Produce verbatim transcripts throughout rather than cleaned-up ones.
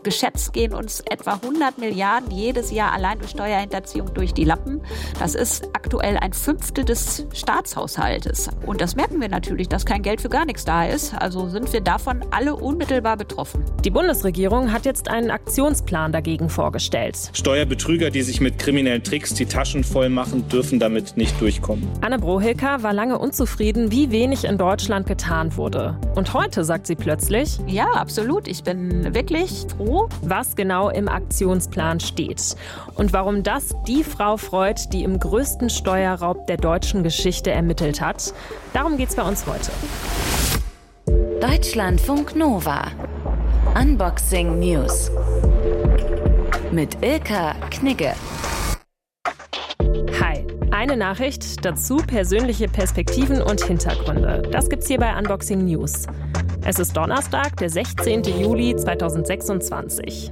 geschätzt gehen uns etwa hundert Milliarden jedes Jahr allein durch Steuerhinterziehung durch die Lappen. Das ist aktuell ein Fünftel des Staatshaushaltes. Und das merken wir natürlich, dass kein Geld für gar nichts da ist. Also sind wir davon alle unmittelbar betroffen. Die Bundesregierung hat jetzt einen Aktionsplan dagegen vorgestellt. Steuerbetrüger, die sich mit kriminellen Tricks die Taschen voll machen, dürfen damit nicht durchkommen. Anne Brohilker war lange unzufrieden, wie wenig in Deutschland getan wurde. Und heute sagt sie plötzlich: Ja, absolut. Ich bin wirklich froh. Was genau im Aktionsplan steht und warum das die Frau freut, die im größten Steuerraub der deutschen Geschichte ermittelt hat. Darum geht's bei uns heute. Deutschlandfunk Nova. Unboxing News. Mit Ilka Knigge. Hi. Eine Nachricht, dazu persönliche Perspektiven und Hintergründe. Das gibt's hier bei Unboxing News. Es ist Donnerstag, der sechzehnten Juli zweitausendsechsundzwanzig.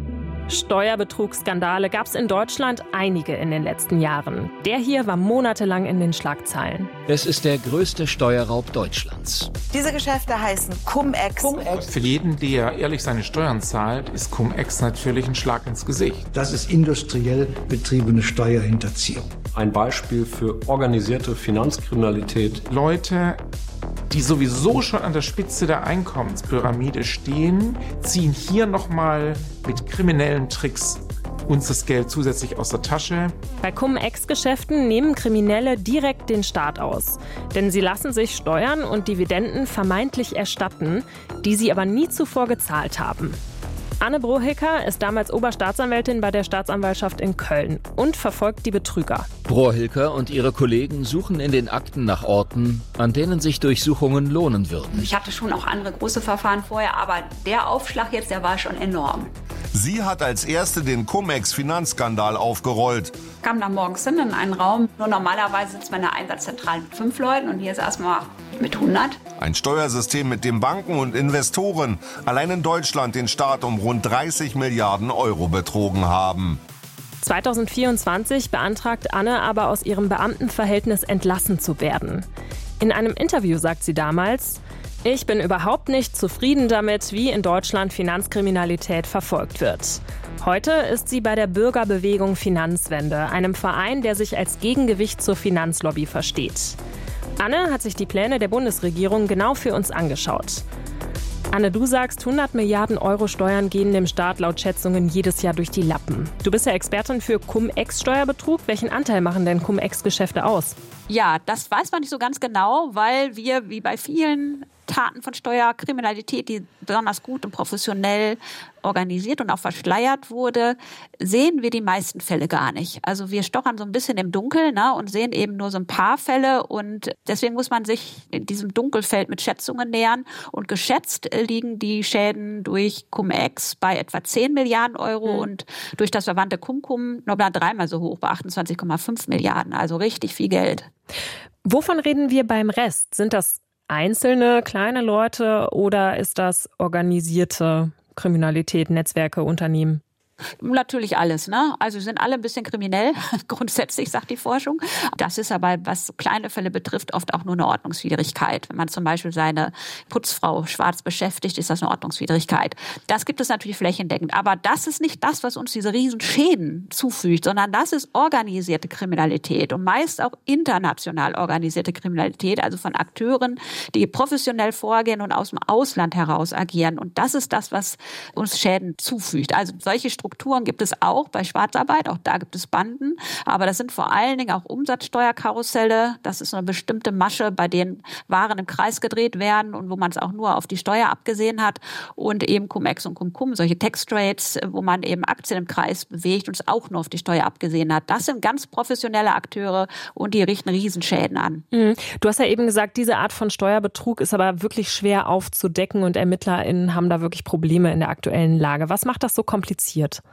Steuerbetrugsskandale gab es in Deutschland einige in den letzten Jahren. Der hier war monatelang in den Schlagzeilen. Es ist der größte Steuerraub Deutschlands. Diese Geschäfte heißen Cum-Ex. Cum-Ex. Für jeden, der ehrlich seine Steuern zahlt, ist Cum-Ex natürlich ein Schlag ins Gesicht. Das ist industriell betriebene Steuerhinterziehung. Ein Beispiel für organisierte Finanzkriminalität. Leute, die sowieso schon an der Spitze der Einkommenspyramide stehen, ziehen hier nochmal mit kriminellen Tricks uns das Geld zusätzlich aus der Tasche. Bei Cum-Ex-Geschäften nehmen Kriminelle direkt den Staat aus. Denn sie lassen sich Steuern und Dividenden vermeintlich erstatten, die sie aber nie zuvor gezahlt haben. Anne Brohilker ist damals Oberstaatsanwältin bei der Staatsanwaltschaft in Köln und verfolgt die Betrüger. Brohilker und ihre Kollegen suchen in den Akten nach Orten, an denen sich Durchsuchungen lohnen würden. Ich hatte schon auch andere große Verfahren vorher, aber der Aufschlag jetzt, der war schon enorm. Sie hat als erste den Cum-Ex-Finanzskandal aufgerollt. Ich kam da morgens hin in einen Raum. Nur normalerweise sitzt man in der Einsatzzentrale mit fünf Leuten und hier ist erstmal mit hundert. Ein Steuersystem, mit dem Banken und Investoren allein in Deutschland den Staat um rund dreißig Milliarden Euro betrogen haben. zweitausendvierundzwanzig beantragt Anne aber, aus ihrem Beamtenverhältnis entlassen zu werden. In einem Interview sagt sie damals: Ich bin überhaupt nicht zufrieden damit, wie in Deutschland Finanzkriminalität verfolgt wird. Heute ist sie bei der Bürgerbewegung Finanzwende, einem Verein, der sich als Gegengewicht zur Finanzlobby versteht. Anne hat sich die Pläne der Bundesregierung genau für uns angeschaut. Anne, du sagst, hundert Milliarden Euro Steuern gehen dem Staat laut Schätzungen jedes Jahr durch die Lappen. Du bist ja Expertin für Cum-Ex-Steuerbetrug. Welchen Anteil machen denn Cum-Ex-Geschäfte aus? Ja, das weiß man nicht so ganz genau, weil wir, wie bei vielen Taten von Steuerkriminalität, die besonders gut und professionell organisiert und auch verschleiert wurde, sehen wir die meisten Fälle gar nicht. Also wir stochern so ein bisschen im Dunkeln, ne, und sehen eben nur so ein paar Fälle und deswegen muss man sich in diesem Dunkelfeld mit Schätzungen nähern und geschätzt liegen die Schäden durch Cum-Ex bei etwa zehn Milliarden Euro mhm. und durch das verwandte Cum-Cum noch mal dreimal so hoch bei achtundzwanzig Komma fünf Milliarden, also richtig viel Geld. Wovon reden wir beim Rest? Sind das einzelne kleine Leute oder ist das organisierte Kriminalität, Netzwerke, Unternehmen? Natürlich alles, ne? Also sind alle ein bisschen kriminell, grundsätzlich, sagt die Forschung. Das ist aber, was kleine Fälle betrifft, oft auch nur eine Ordnungswidrigkeit. Wenn man zum Beispiel seine Putzfrau schwarz beschäftigt, ist das eine Ordnungswidrigkeit. Das gibt es natürlich flächendeckend. Aber das ist nicht das, was uns diese riesen Schäden zufügt, sondern das ist organisierte Kriminalität und meist auch international organisierte Kriminalität, also von Akteuren, die professionell vorgehen und aus dem Ausland heraus agieren. Und das ist das, was uns Schäden zufügt. Also solche Strukturen Strukturen gibt es auch bei Schwarzarbeit, auch da gibt es Banden, aber das sind vor allen Dingen auch Umsatzsteuerkarusselle. Das ist eine bestimmte Masche, bei denen Waren im Kreis gedreht werden und wo man es auch nur auf die Steuer abgesehen hat und eben Cum-Ex und Cum-Cum, solche Tax-Trades, wo man eben Aktien im Kreis bewegt und es auch nur auf die Steuer abgesehen hat. Das sind ganz professionelle Akteure und die richten Riesenschäden an. Mhm. Du hast ja eben gesagt, diese Art von Steuerbetrug ist aber wirklich schwer aufzudecken und ErmittlerInnen haben da wirklich Probleme in der aktuellen Lage. Was macht das so kompliziert?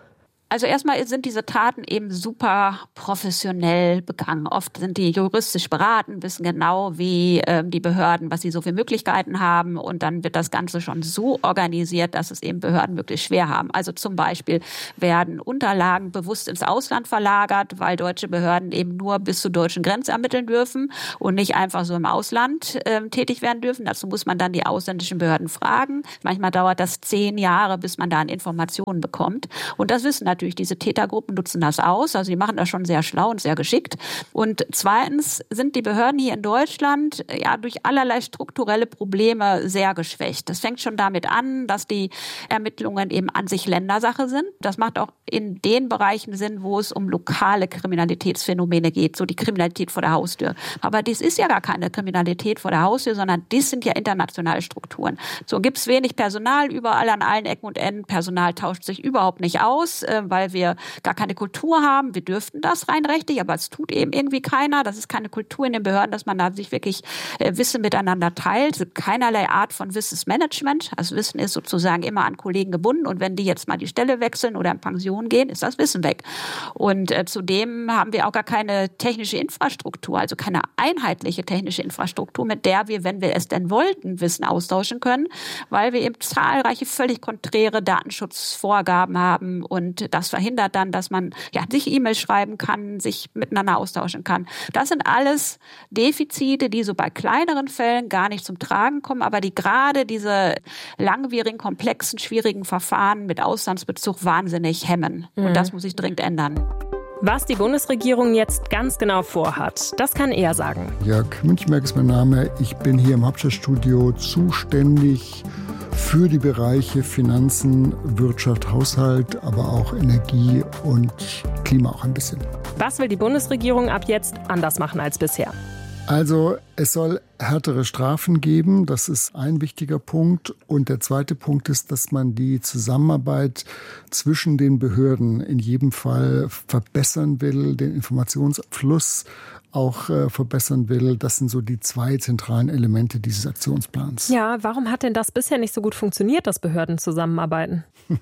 Also erstmal sind diese Taten eben super professionell begangen. Oft sind die juristisch beraten, wissen genau, wie äh, die Behörden, was sie so für Möglichkeiten haben. Und dann wird das Ganze schon so organisiert, dass es eben Behörden wirklich schwer haben. Also zum Beispiel werden Unterlagen bewusst ins Ausland verlagert, weil deutsche Behörden eben nur bis zur deutschen Grenze ermitteln dürfen und nicht einfach so im Ausland äh, tätig werden dürfen. Dazu muss man dann die ausländischen Behörden fragen. Manchmal dauert das zehn Jahre, bis man da an Informationen bekommt. Und das wissen natürlich diese Tätergruppen, nutzen das aus. Also sie machen das schon sehr schlau und sehr geschickt. Und zweitens sind die Behörden hier in Deutschland ja durch allerlei strukturelle Probleme sehr geschwächt. Das fängt schon damit an, dass die Ermittlungen eben an sich Ländersache sind. Das macht auch in den Bereichen Sinn, wo es um lokale Kriminalitätsphänomene geht, so die Kriminalität vor der Haustür. Aber dies ist ja gar keine Kriminalität vor der Haustür, sondern dies sind ja internationale Strukturen. So gibt es wenig Personal überall an allen Ecken und Enden. Personal tauscht sich überhaupt nicht aus, weil wir gar keine Kultur haben. Wir dürften das rein rechtlich, aber es tut eben irgendwie keiner. Das ist keine Kultur in den Behörden, dass man da sich wirklich Wissen miteinander teilt. Es gibt keinerlei Art von Wissensmanagement. Das Wissen ist sozusagen immer an Kollegen gebunden und wenn die jetzt mal die Stelle wechseln oder in Pension gehen, ist das Wissen weg. Und äh, zudem haben wir auch gar keine technische Infrastruktur, also keine einheitliche technische Infrastruktur, mit der wir, wenn wir es denn wollten, Wissen austauschen können, weil wir eben zahlreiche völlig konträre Datenschutzvorgaben haben und das verhindert dann, dass man ja sich E-Mails schreiben kann, sich miteinander austauschen kann. Das sind alles Defizite, die so bei kleineren Fällen gar nicht zum Tragen kommen, aber die gerade diese langwierigen, komplexen, schwierigen Verfahren mit Auslandsbezug wahnsinnig hemmen. Mhm. Und das muss sich dringend ändern. Was die Bundesregierung jetzt ganz genau vorhat, das kann er sagen. Jörg Münchmerk ist mein Name. Ich bin hier im Hauptstadtstudio zuständig für die Bereiche Finanzen, Wirtschaft, Haushalt, aber auch Energie und Klima auch ein bisschen. Was will die Bundesregierung ab jetzt anders machen als bisher? Also es soll härtere Strafen geben, das ist ein wichtiger Punkt. Und der zweite Punkt ist, dass man die Zusammenarbeit zwischen den Behörden in jedem Fall verbessern will, den Informationsfluss auch äh, verbessern will. Das sind so die zwei zentralen Elemente dieses Aktionsplans. Ja, warum hat denn das bisher nicht so gut funktioniert, dass Behörden zusammenarbeiten?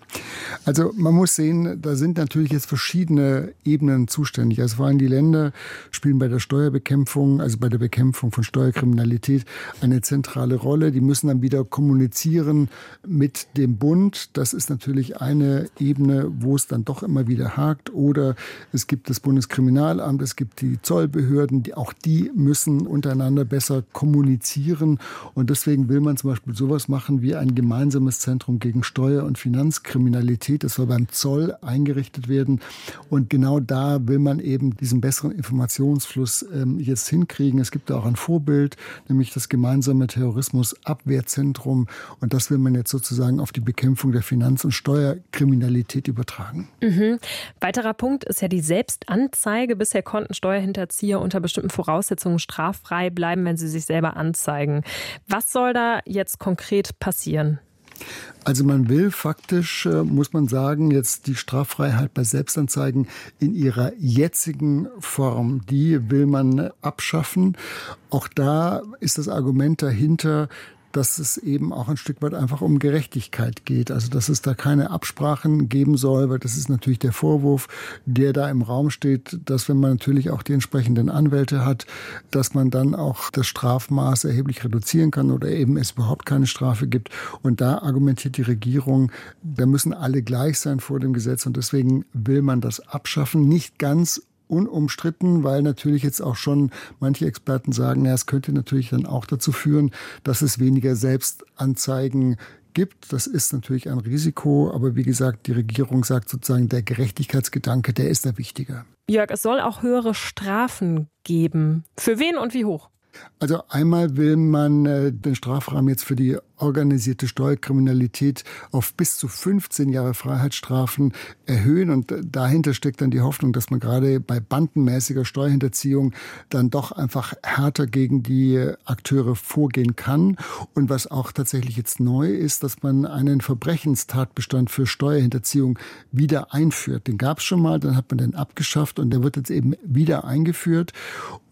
Also man muss sehen, da sind natürlich jetzt verschiedene Ebenen zuständig. Also vor allem die Länder spielen bei der Steuerbekämpfung, also bei der Bekämpfung von Steuerkriminalität eine zentrale Rolle. Die müssen dann wieder kommunizieren mit dem Bund. Das ist natürlich eine Ebene, wo es dann doch immer wieder hakt. Oder es gibt das Bundeskriminalamt, es gibt die Zollbehörden, die, auch die müssen untereinander besser kommunizieren. Und deswegen will man zum Beispiel sowas machen wie ein gemeinsames Zentrum gegen Steuer- und Finanzkriminalität. Das soll beim Zoll eingerichtet werden. Und genau da will man eben diesen besseren Informationsfluss ähm, jetzt hinkriegen. Es gibt da auch ein Vorbild, nämlich das gemeinsame Terrorismusabwehrzentrum. Und das will man jetzt sozusagen auf die Bekämpfung der Finanz- und Steuerkriminalität übertragen. Mhm. Weiterer Punkt ist ja die Selbstanzeige. Bisher konnten Steuerhinterzieher unter bestimmten Voraussetzungen straffrei bleiben, wenn sie sich selber anzeigen. Was soll da jetzt konkret passieren? Also man will faktisch, muss man sagen, jetzt die Straffreiheit bei Selbstanzeigen in ihrer jetzigen Form, die will man abschaffen. Auch da ist das Argument dahinter, dass es eben auch ein Stück weit einfach um Gerechtigkeit geht. Also dass es da keine Absprachen geben soll, weil das ist natürlich der Vorwurf, der da im Raum steht, dass wenn man natürlich auch die entsprechenden Anwälte hat, dass man dann auch das Strafmaß erheblich reduzieren kann oder eben es überhaupt keine Strafe gibt. Und da argumentiert die Regierung, da müssen alle gleich sein vor dem Gesetz und deswegen will man das abschaffen. Nicht ganz unumstritten, weil natürlich jetzt auch schon manche Experten sagen, ja, es könnte natürlich dann auch dazu führen, dass es weniger Selbstanzeigen gibt. Das ist natürlich ein Risiko, aber wie gesagt, die Regierung sagt sozusagen, der Gerechtigkeitsgedanke, der ist da wichtiger. Jörg, es soll auch höhere Strafen geben. Für wen und wie hoch? Also einmal will man äh, den Strafrahmen jetzt für die organisierte Steuerkriminalität auf bis zu fünfzehn Jahre Freiheitsstrafen erhöhen. Und dahinter steckt dann die Hoffnung, dass man gerade bei bandenmäßiger Steuerhinterziehung dann doch einfach härter gegen die Akteure vorgehen kann. Und was auch tatsächlich jetzt neu ist, dass man einen Verbrechenstatbestand für Steuerhinterziehung wieder einführt. Den gab es schon mal, dann hat man den abgeschafft und der wird jetzt eben wieder eingeführt.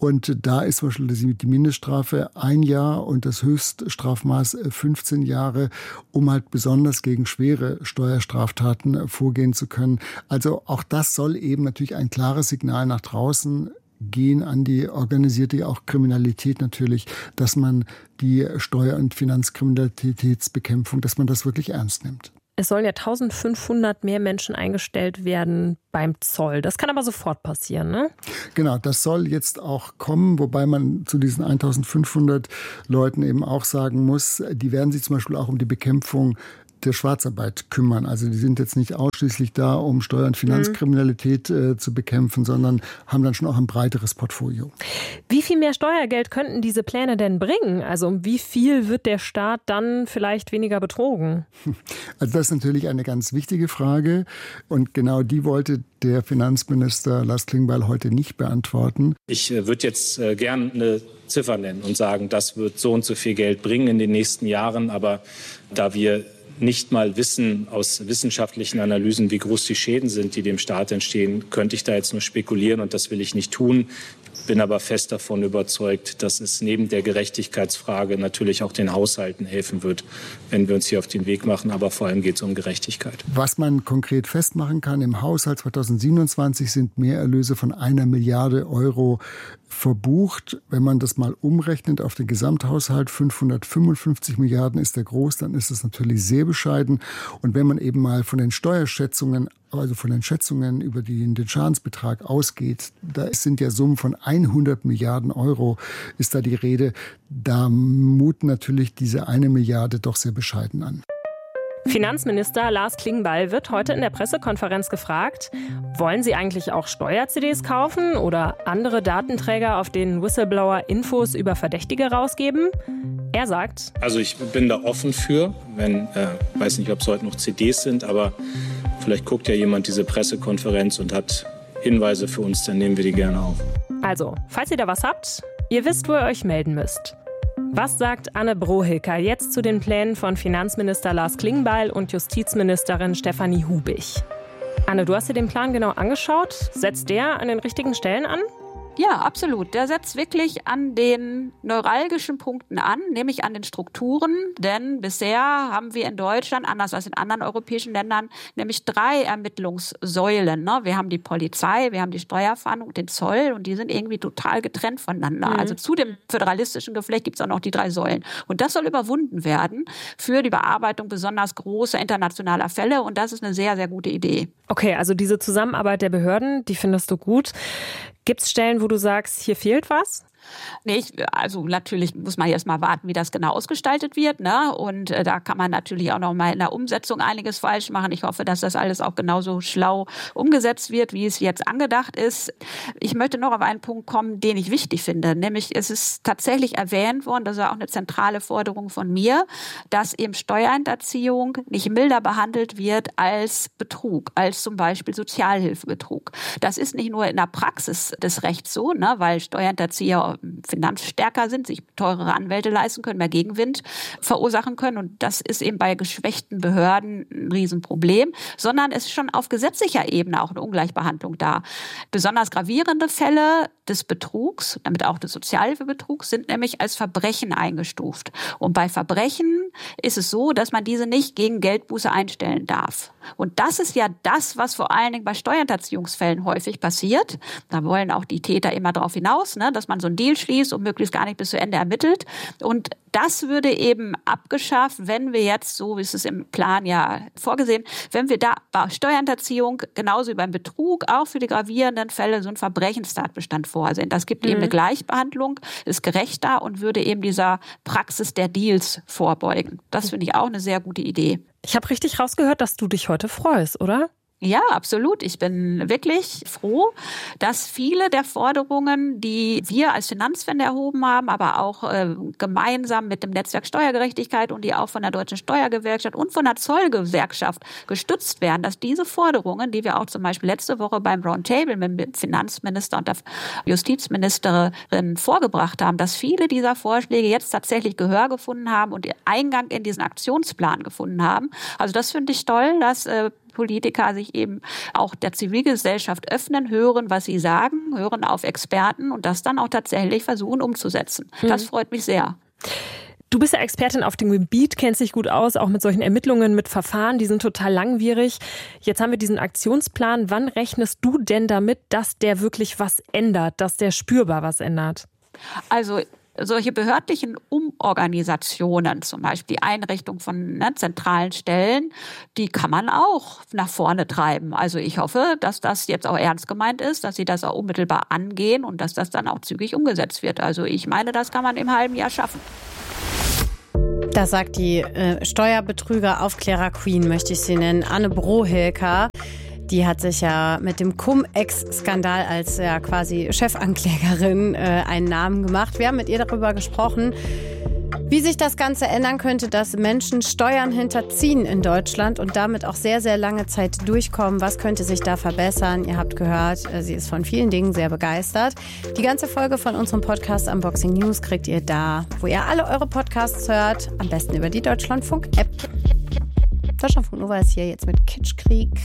Und da ist zum Beispiel die Mindeststrafe ein Jahr und das Höchststrafmaß fünfzehn Jahre, um halt besonders gegen schwere Steuerstraftaten vorgehen zu können. Also auch das soll eben natürlich ein klares Signal nach draußen gehen an die organisierte auch Kriminalität natürlich, dass man die Steuer- und Finanzkriminalitätsbekämpfung, dass man das wirklich ernst nimmt. Es sollen ja eintausendfünfhundert mehr Menschen eingestellt werden beim Zoll. Das kann aber sofort passieren, ne? Genau, das soll jetzt auch kommen, wobei man zu diesen eintausendfünfhundert Leuten eben auch sagen muss, die werden sich zum Beispiel auch um die Bekämpfung der Schwarzarbeit kümmern. Also die sind jetzt nicht ausschließlich da, um Steuer- und Finanzkriminalität äh, zu bekämpfen, sondern haben dann schon auch ein breiteres Portfolio. Wie viel mehr Steuergeld könnten diese Pläne denn bringen? Also um wie viel wird der Staat dann vielleicht weniger betrogen? Also das ist natürlich eine ganz wichtige Frage und genau die wollte der Finanzminister Lars Klingbeil heute nicht beantworten. Ich äh, würde jetzt äh, gern eine Ziffer nennen und sagen, das wird so und so viel Geld bringen in den nächsten Jahren, aber da wir nicht mal wissen aus wissenschaftlichen Analysen, wie groß die Schäden sind, die dem Staat entstehen, könnte ich da jetzt nur spekulieren und das will ich nicht tun. Bin aber fest davon überzeugt, dass es neben der Gerechtigkeitsfrage natürlich auch den Haushalten helfen wird, wenn wir uns hier auf den Weg machen. Aber vor allem geht es um Gerechtigkeit. Was man konkret festmachen kann, im Haushalt zweitausendsiebenundzwanzig sind Mehrerlöse von einer Milliarde Euro verbucht. Wenn man das mal umrechnet auf den Gesamthaushalt, fünfhundertfünfundfünfzig Milliarden ist der groß, dann ist es natürlich sehr bescheiden. Und wenn man eben mal von den Steuerschätzungen, also von den Schätzungen über die, den Schadensbetrag ausgeht, da sind ja Summen von hundert Milliarden Euro, ist da die Rede. Da muten natürlich diese eine Milliarde doch sehr bescheiden an. Finanzminister Lars Klingbeil wird heute in der Pressekonferenz gefragt, wollen Sie eigentlich auch Steuer-C Ds kaufen oder andere Datenträger, auf denen Whistleblower Infos über Verdächtige rausgeben? Er sagt: Also ich bin da offen für, wenn, äh, weiß nicht, ob es heute noch C Ds sind, aber vielleicht guckt ja jemand diese Pressekonferenz und hat Hinweise für uns, dann nehmen wir die gerne auf. Also, falls ihr da was habt, ihr wisst, wo ihr euch melden müsst. Was sagt Anne Brohilker jetzt zu den Plänen von Finanzminister Lars Klingbeil und Justizministerin Stefanie Hubich? Anne, du hast dir den Plan genau angeschaut. Setzt der an den richtigen Stellen an? Ja, absolut. Der setzt wirklich an den neuralgischen Punkten an, nämlich an den Strukturen. Denn bisher haben wir in Deutschland, anders als in anderen europäischen Ländern, nämlich drei Ermittlungssäulen. Wir haben die Polizei, wir haben die Steuerfahndung, den Zoll und die sind irgendwie total getrennt voneinander. Mhm. Also zu dem föderalistischen Geflecht gibt es auch noch die drei Säulen. Und das soll überwunden werden für die Bearbeitung besonders großer internationaler Fälle. Und das ist eine sehr, sehr gute Idee. Okay, also diese Zusammenarbeit der Behörden, die findest du gut. Gibt es Stellen, wo du sagst, hier fehlt was? Nee, ich, also natürlich muss man jetzt mal warten, wie das genau ausgestaltet wird, ne? Und äh, da kann man natürlich auch noch mal in der Umsetzung einiges falsch machen. Ich hoffe, dass das alles auch genauso schlau umgesetzt wird, wie es jetzt angedacht ist. Ich möchte noch auf einen Punkt kommen, den ich wichtig finde, nämlich es ist tatsächlich erwähnt worden, das ist auch eine zentrale Forderung von mir, dass eben Steuerhinterziehung nicht milder behandelt wird als Betrug, als zum Beispiel Sozialhilfebetrug. Das ist nicht nur in der Praxis des Rechts so, ne? Weil Steuerhinterzieher finanzstärker sind, sich teurere Anwälte leisten können, mehr Gegenwind verursachen können. Und das ist eben bei geschwächten Behörden ein Riesenproblem, sondern es ist schon auf gesetzlicher Ebene auch eine Ungleichbehandlung da. Besonders gravierende Fälle des Betrugs, damit auch des Sozialhilfebetrugs, sind nämlich als Verbrechen eingestuft. Und bei Verbrechen ist es so, dass man diese nicht gegen Geldbuße einstellen darf. Und das ist ja das, was vor allen Dingen bei Steuerhinterziehungsfällen häufig passiert. Da wollen auch die Täter immer darauf hinaus, ne, dass man so ein Deal schließt und möglichst gar nicht bis zu Ende ermittelt. Und das würde eben abgeschafft, wenn wir jetzt, so wie es ist im Plan ja vorgesehen, wenn wir da bei Steuerhinterziehung genauso wie beim Betrug auch für die gravierenden Fälle so einen Verbrechenstatbestand vorsehen. Das gibt mhm. eben eine Gleichbehandlung, ist gerechter und würde eben dieser Praxis der Deals vorbeugen. Das finde ich auch eine sehr gute Idee. Ich habe richtig rausgehört, dass du dich heute freust, oder? Ja, absolut. Ich bin wirklich froh, dass viele der Forderungen, die wir als Finanzwende erhoben haben, aber auch äh, gemeinsam mit dem Netzwerk Steuergerechtigkeit und die auch von der Deutschen Steuergewerkschaft und von der Zollgewerkschaft gestützt werden, dass diese Forderungen, die wir auch zum Beispiel letzte Woche beim Roundtable mit dem Finanzminister und der Justizministerin vorgebracht haben, dass viele dieser Vorschläge jetzt tatsächlich Gehör gefunden haben und Eingang in diesen Aktionsplan gefunden haben. Also das finde ich toll, dass äh, Politiker sich eben auch der Zivilgesellschaft öffnen, hören, was sie sagen, hören auf Experten und das dann auch tatsächlich versuchen umzusetzen. Mhm. Das freut mich sehr. Du bist ja Expertin auf dem Gebiet, kennst dich gut aus, auch mit solchen Ermittlungen, mit Verfahren, die sind total langwierig. Jetzt haben wir diesen Aktionsplan. Wann rechnest du denn damit, dass der wirklich was ändert, dass der spürbar was ändert? Also solche behördlichen Umorganisationen, zum Beispiel die Einrichtung von ne, zentralen Stellen, die kann man auch nach vorne treiben. Also ich hoffe, dass das jetzt auch ernst gemeint ist, dass sie das auch unmittelbar angehen und dass das dann auch zügig umgesetzt wird. Also ich meine, das kann man im halben Jahr schaffen. Das sagt die äh, Steuerbetrüger-Aufklärer-Queen, möchte ich sie nennen, Anne Brohilker. Die hat sich ja mit dem Cum-Ex-Skandal als ja quasi Chefanklägerin äh, einen Namen gemacht. Wir haben mit ihr darüber gesprochen, wie sich das Ganze ändern könnte, dass Menschen Steuern hinterziehen in Deutschland und damit auch sehr, sehr lange Zeit durchkommen. Was könnte sich da verbessern? Ihr habt gehört, sie ist von vielen Dingen sehr begeistert. Die ganze Folge von unserem Podcast Unboxing News kriegt ihr da, wo ihr alle eure Podcasts hört. Am besten über die Deutschlandfunk-App. Deutschlandfunk Nova ist hier jetzt mit Kitschkrieg.